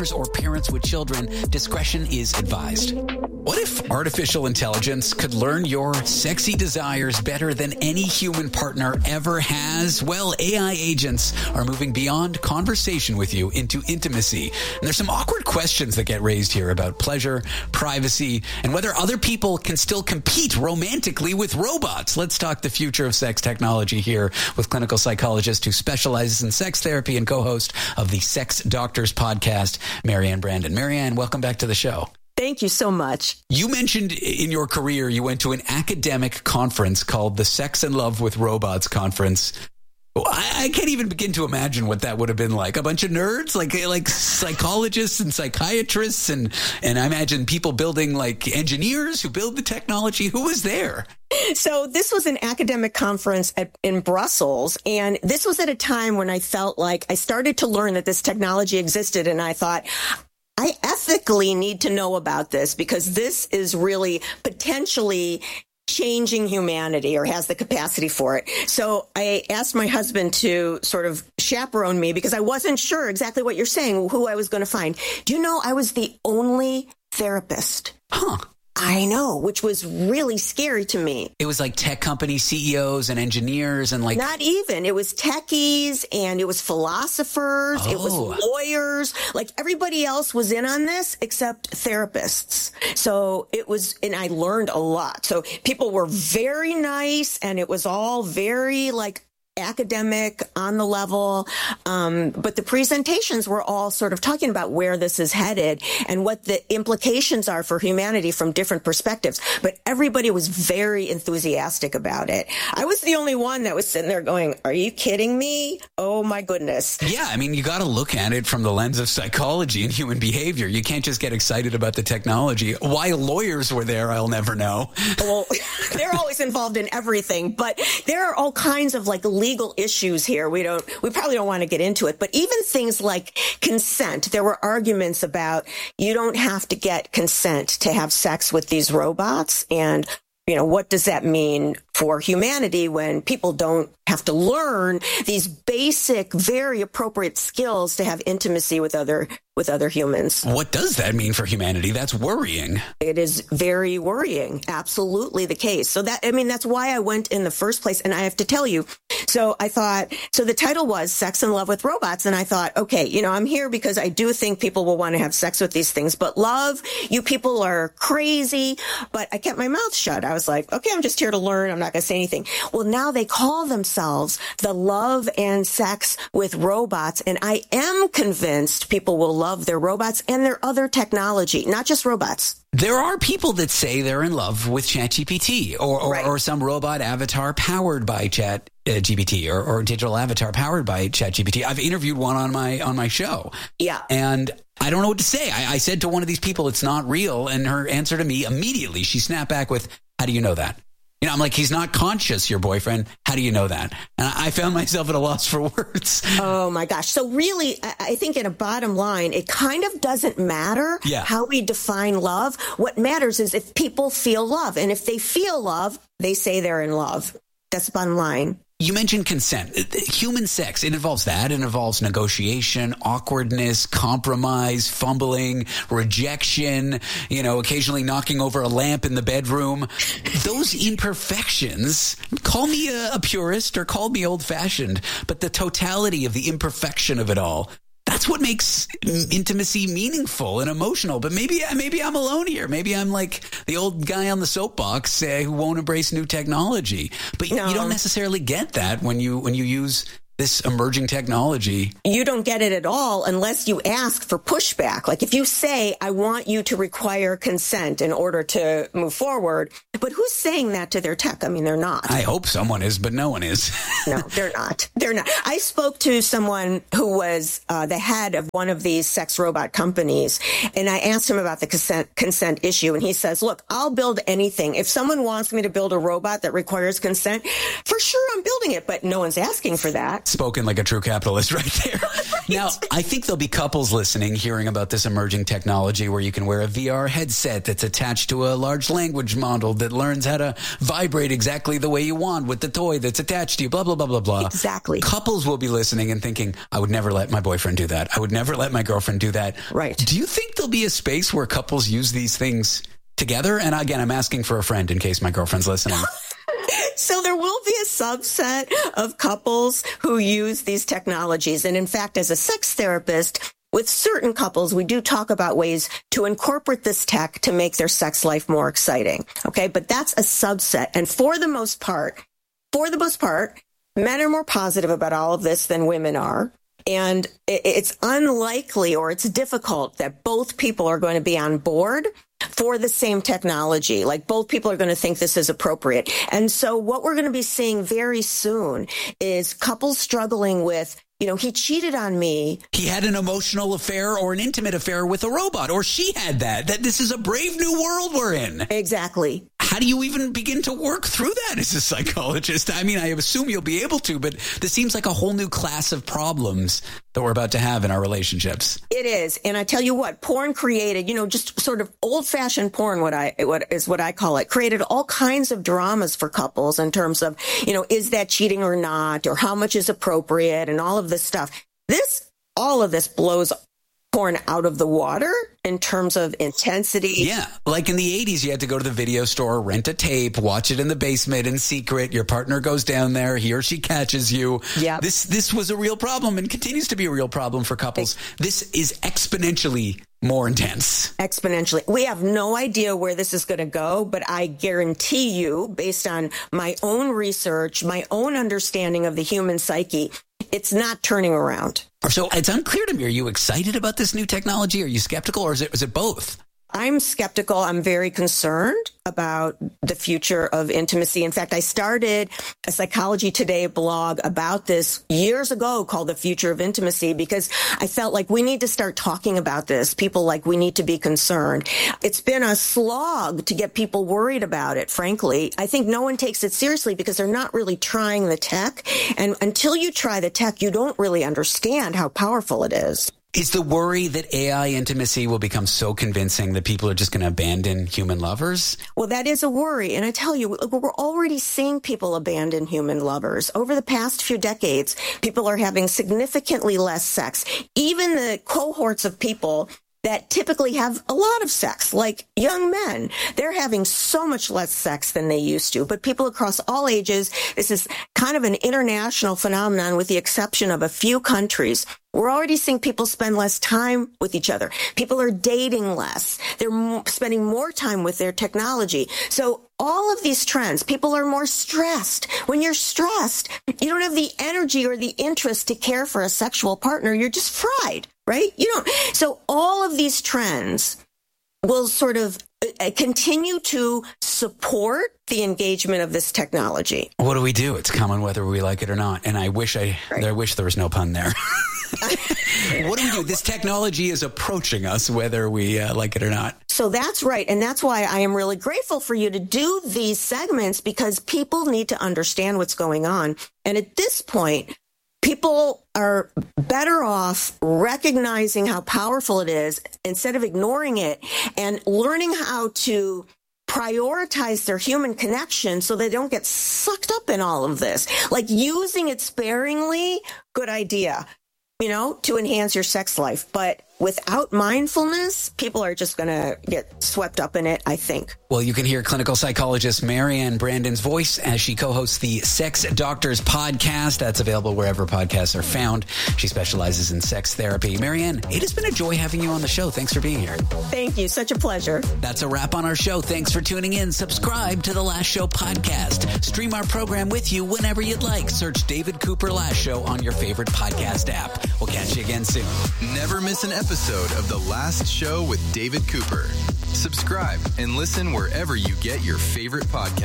or parents with children, discretion is advised. What if artificial intelligence could learn your sexy desires better than any human partner ever has? Well, AI agents are moving beyond conversation with you into intimacy. And there's some awkward questions that get raised here about pleasure, privacy, and whether other people can still compete romantically with robots. Let's talk the future of sex technology here with clinical psychologist who specializes in sex therapy and co-host of the Sex Doctors podcast, Marianne Brandon. Marianne, welcome back to the show. Thank you so much. You mentioned in your career you went to an academic conference called the Sex and Love with Robots conference. I can't even begin to imagine what that would have been like. A bunch of nerds, like psychologists and psychiatrists, and I imagine people building, like engineers who build the technology. Who was there? So this was an academic conference in Brussels, and this was at a time when I felt like I started to learn that this technology existed, and I thought, I ethically need to know about this because this is really potentially changing humanity or has the capacity for it. So I asked my husband to sort of chaperone me because I wasn't sure exactly what you're saying, who I was going to find. Do you know I was the only therapist? Huh. I know, which was really scary to me. It was like tech company CEOs and engineers and like... Not even. It was techies and it was philosophers. It was lawyers. Like everybody else was in on this except therapists. So it was, and I learned a lot. So people were very nice and it was all very like academic, on the level, but the presentations were all sort of talking about where this is headed and what the implications are for humanity from different perspectives. But everybody was very enthusiastic about it. I was the only one that was sitting there going, are you kidding me? Oh, my goodness. Yeah, I mean, you got to look at it from the lens of psychology and human behavior. You can't just get excited about the technology. Why lawyers were there, I'll never know. Well, they're always involved in everything, but there are all kinds of like legal issues here. We probably don't want to get into it, but even things like consent, there were arguments about you don't have to get consent to have sex with these robots. And, you know, what does that mean for humanity when people don't have to learn these basic, very appropriate skills to have intimacy with other humans? What does that mean for humanity? That's worrying. It is very worrying. Absolutely the case. So that's why I went in the first place. And I have to tell you, so the title was Sex and Love with Robots. And I thought, okay, you know, I'm here because I do think people will want to have sex with these things, but love, you people are crazy. But I kept my mouth shut. I was like, okay, I'm just here to learn. I'm not going to say anything. Well, now they call themselves the Love and Sex with Robots. And I am convinced people will love their robots and their other technology, not just robots. There are people that say they're in love with ChatGPT or some robot avatar powered by ChatGPT or digital avatar powered by ChatGPT. I've interviewed one on my show. Yeah. And I don't know what to say. I said to one of these people, it's not real. And her answer to me immediately, she snapped back with, how do you know that? You know, I'm like, he's not conscious, your boyfriend. How do you know that? And I found myself at a loss for words. Oh, my gosh. So really, I think in a bottom line, it kind of doesn't matter how we define love. What matters is if people feel love. And if they feel love, they say they're in love. That's the bottom line. You mentioned consent. Human sex, it involves that. It involves negotiation, awkwardness, compromise, fumbling, rejection, you know, occasionally knocking over a lamp in the bedroom. Those imperfections, call me a purist or call me old-fashioned, but the totality of the imperfection of it all, that's what makes intimacy meaningful and emotional. But maybe I'm alone here. Maybe I'm like the old guy on the soapbox who won't embrace new technology. But you don't necessarily get that when you use this emerging technology. You don't get it at all unless you ask for pushback. Like if you say, I want you to require consent in order to move forward. But who's saying that to their tech? I mean, they're not. I hope someone is, but no one is. No, they're not. They're not. I spoke to someone who was the head of one of these sex robot companies, and I asked him about the consent issue, and he says, look, I'll build anything. If someone wants me to build a robot that requires consent, for sure I'm building it, but no one's asking for that. spoken like a true capitalist right there. Right. Now, I think there'll be couples listening, hearing about this emerging technology where you can wear a VR headset that's attached to a large language model that learns how to vibrate exactly the way you want with the toy that's attached to you, blah, blah, blah, blah, blah. Exactly. Couples will be listening and thinking, I would never let my boyfriend do that. I would never let my girlfriend do that. Right. Do you think there'll be a space where couples use these things together? And again, I'm asking for a friend in case my girlfriend's listening. So there will be a subset of couples who use these technologies. And in fact, as a sex therapist, with certain couples, we do talk about ways to incorporate this tech to make their sex life more exciting. Okay. But that's a subset. And for the most part, men are more positive about all of this than women are. And it's unlikely, or it's difficult, that both people are going to be on board for the same technology. Like, both people are going to think this is appropriate. And so what we're going to be seeing very soon is couples struggling with, he cheated on me. He had an emotional affair or an intimate affair with a robot, or she had that this is a brave new world we're in. Exactly. How do you even begin to work through that as a psychologist? I mean, I assume you'll be able to, but this seems like a whole new class of problems that we're about to have in our relationships. It is. And I tell you what, porn created, just sort of old-fashioned porn, what I call it, created all kinds of dramas for couples in terms of, is that cheating or not, or how much is appropriate, and all of this stuff. All of this blows porn out of the water in terms of intensity. Yeah. Like in the 80s, you had to go to the video store, rent a tape, watch it in the basement in secret. Your partner goes down there. He or she catches you. Yeah. This was a real problem and continues to be a real problem for couples. This is exponentially more intense. Exponentially. We have no idea where this is going to go, but I guarantee you, based on my own research, my own understanding of the human psyche, it's not turning around. So it's unclear to me. Are you excited about this new technology? Are you skeptical, or is it both? I'm skeptical. I'm very concerned about the future of intimacy. In fact, I started a Psychology Today blog about this years ago called The Future of Intimacy, because I felt like we need to start talking about this. We need to be concerned. It's been a slog to get people worried about it, frankly. I think no one takes it seriously because they're not really trying the tech. And until you try the tech, you don't really understand how powerful it is. Is the worry that AI intimacy will become so convincing that people are just going to abandon human lovers? Well, that is a worry. And I tell you, we're already seeing people abandon human lovers. Over the past few decades, people are having significantly less sex. Even the cohorts of people that typically have a lot of sex, like young men, they're having so much less sex than they used to. But people across all ages, this is kind of an international phenomenon with the exception of a few countries. We're already seeing people spend less time with each other. People are dating less. They're spending more time with their technology. So all of these trends, people are more stressed. When you're stressed, you don't have the energy or the interest to care for a sexual partner. You're just fried, right? So all of these trends will sort of continue to support the engagement of this technology. What do we do? It's coming whether we like it or not. And I wish there was no pun there. What do we do? This technology is approaching us whether we like it or not. So that's right. And that's why I am really grateful for you to do these segments, because people need to understand what's going on. And at this point, people are better off recognizing how powerful it is instead of ignoring it, and learning how to prioritize their human connection so they don't get sucked up in all of this. Like using it sparingly, good idea, to enhance your sex life. But without mindfulness, people are just going to get swept up in it, I think. Well, you can hear clinical psychologist Marianne Brandon's voice as she co-hosts the Sex Doctors podcast. That's available wherever podcasts are found. She specializes in sex therapy. Marianne, it has been a joy having you on the show. Thanks for being here. Thank you. Such a pleasure. That's a wrap on our show. Thanks for tuning in. Subscribe to the Last Show podcast. Stream our program with you whenever you'd like. Search David Cooper Last Show on your favorite podcast app. We'll catch you again soon. Never miss an episode of The Last Show with David Cooper. Subscribe and listen wherever you get your favorite podcast.